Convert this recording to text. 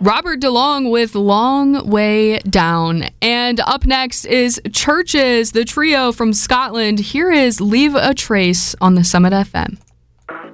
Robert DeLong with Long Way Down. And up next is Churches, the trio from Scotland. Here is Leave a Trace on the Summit FM.